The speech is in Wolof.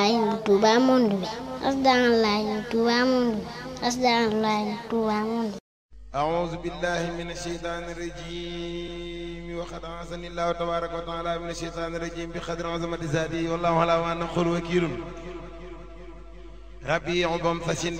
Touba monde bi asalaamaaleykum Touba monde bi asalaamaaleykum Touba monde bi. أعوذ بالله من الشيطان الرجيم وقد أعاذني الله تبارك وتعالى من الشيطان الرجيم بقدر عظمة ذاته والله على ما نقول وكيل ربي عبم فسن